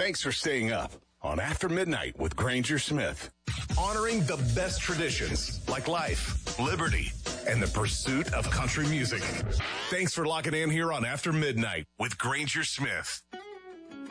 Thanks for staying up on After Midnight with Granger Smith. Honoring the best traditions like life, liberty, and the pursuit of country music. Thanks for locking in here on After Midnight with Granger Smith.